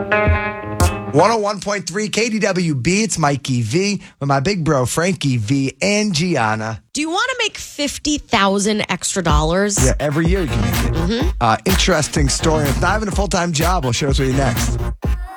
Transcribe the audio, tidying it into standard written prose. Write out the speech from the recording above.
101.3 KDWB. It's Mikey V with my big bro, Frankie V and Gianna. Do you want to make $50,000 extra dollars? Yeah, every year you can make it. Interesting story. If not having a full-time job, we'll share this with you next.